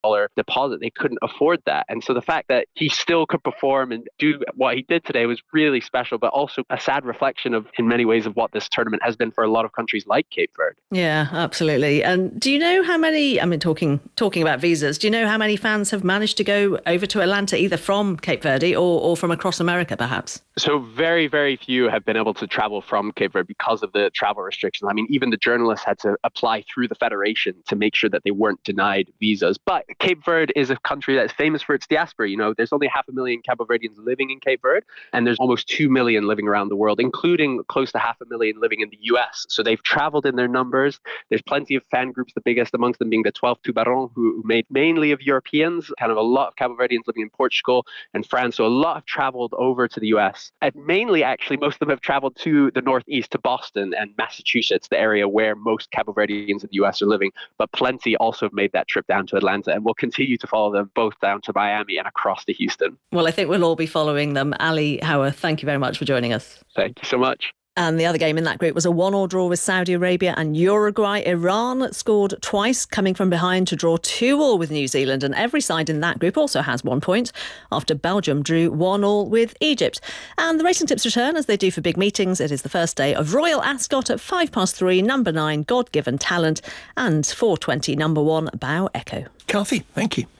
deposit. They couldn't afford that. And so the fact that he still could perform and do what he did today was really special, but also a sad reflection of, in many ways, of what this tournament has been for a lot of countries like Cape Verde. Yeah, absolutely. And do you know how many, talking about visas, do you know how many fans have managed to go over to Atlanta, either from Cape Verde or from across America, perhaps? So very, very few have been able to travel from Cape Verde because of the travel restrictions. I mean, even the journalists had to apply through the federation to make sure that they weren't denied visas. But Cape Verde is a country that's famous for its diaspora. You know, there's only 500,000 Cabo Verdeans living in Cape Verde, and there's almost 2 million living around the world, including close to 500,000 living in the US. So they've traveled in their numbers. There's plenty of fan groups, the biggest amongst them being the 12 Tubarão, who made mainly of Europeans, kind of a lot of Cabo Verdeans living in Portugal and France. So a lot have traveled over to the US. And mainly, actually, most of them have traveled to the Northeast, to Boston and Massachusetts, the area where most Cabo Verdeans in the US are living. But plenty also have made that trip down to Atlanta, and we'll continue to follow them both down to Miami and across to Houston. Well, I think we'll all be following them. Ali Howarth, thank you very much for joining us. Thank you so much. And the other game in that group was a 1-1 draw with Saudi Arabia and Uruguay. Iran scored twice, coming from behind to draw 2-2 with New Zealand. And every side in that group also has 1 point after Belgium drew 1-1 with Egypt. And the racing tips return as they do for big meetings. It is the first day of Royal Ascot at 3:05, number 9, God Given Talent, and 4:20, number 1, Bow Echo. Carthy, thank you.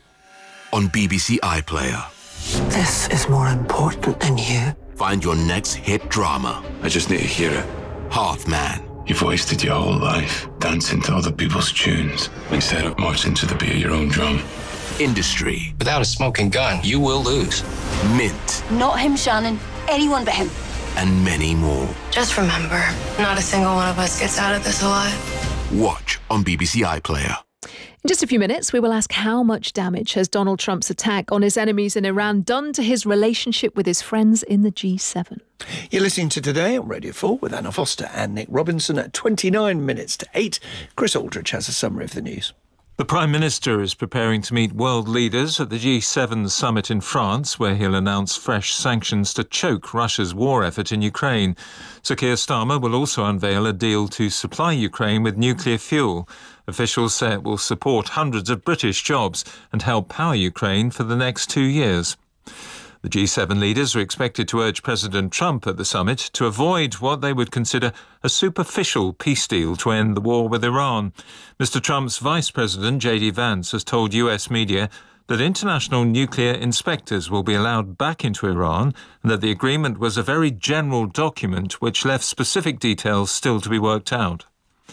On BBC iPlayer. This is more important than you. Find your next hit drama. I just need to hear it. Halfman. You've wasted your whole life dancing to other people's tunes instead of marching to the beat of your own drum. Industry. Without a smoking gun, you will lose. Mint. Not him, Shannon. Anyone but him. And many more. Just remember, not a single one of us gets out of this alive. Watch on BBC iPlayer. In just a few minutes, we will ask how much damage has Donald Trump's attack on his enemies in Iran done to his relationship with his friends in the G7. You're listening to Today on Radio 4 with Anna Foster and Nick Robinson at 29 minutes to 8. Chris Aldridge has a summary of the news. The Prime Minister is preparing to meet world leaders at the G7 summit in France, where he'll announce fresh sanctions to choke Russia's war effort in Ukraine. Sir Keir Starmer will also unveil a deal to supply Ukraine with nuclear fuel. Officials say it will support hundreds of British jobs and help power Ukraine for the next 2 years. The G7 leaders are expected to urge President Trump at the summit to avoid what they would consider a superficial peace deal to end the war with Iran. Mr. Trump's Vice President, J.D. Vance, has told US media that international nuclear inspectors will be allowed back into Iran and that the agreement was a very general document which left specific details still to be worked out.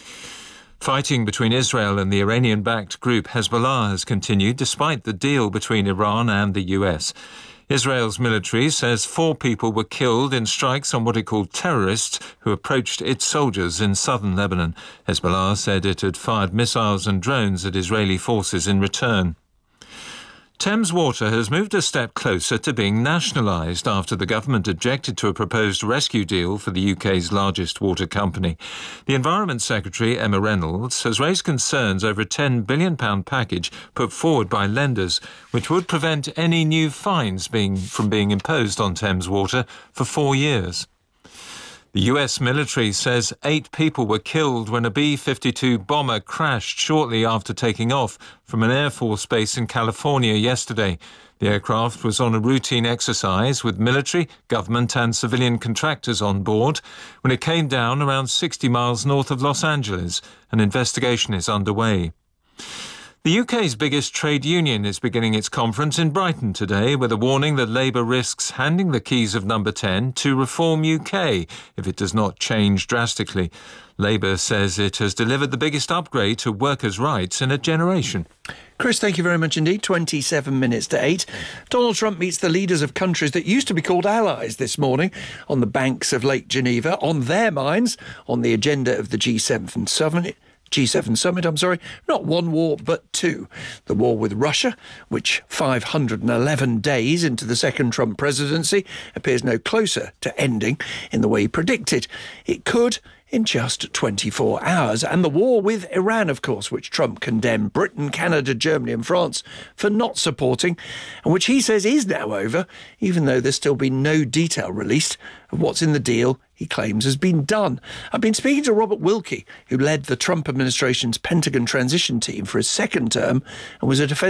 Fighting between Israel and the Iranian-backed group Hezbollah has continued despite the deal between Iran and the US. Israel's military says 4 people were killed in strikes on what it called terrorists who approached its soldiers in southern Lebanon. Hezbollah said it had fired missiles and drones at Israeli forces in return. Thames Water has moved a step closer to being nationalised after the government objected to a proposed rescue deal for the UK's largest water company. The Environment Secretary, Emma Reynolds, has raised concerns over a £10 billion package put forward by lenders, which would prevent any new fines from being imposed on Thames Water for 4 years. The US military says 8 people were killed when a B-52 bomber crashed shortly after taking off from an Air Force base in California yesterday. The aircraft was on a routine exercise with military, government and civilian contractors on board when it came down around 60 miles north of Los Angeles. An investigation is underway. The UK's biggest trade union is beginning its conference in Brighton today with a warning that Labour risks handing the keys of number 10 to Reform UK if it does not change drastically. Labour says it has delivered the biggest upgrade to workers' rights in a generation. Chris, thank you very much indeed. 27 minutes to 8. Donald Trump meets the leaders of countries that used to be called allies this morning on the banks of Lake Geneva, on their minds, on the agenda of the G7 summit, not one war but 2. The war with Russia, which 511 days into the second Trump presidency appears no closer to ending in the way he predicted. It could, in just 24 hours. And the war with Iran, of course, which Trump condemned Britain, Canada, Germany and France for not supporting, and which he says is now over, even though there's still been no detail released of what's in the deal he claims has been done. I've been speaking to Robert Wilkie, who led the Trump administration's Pentagon transition team for his second term and was a defense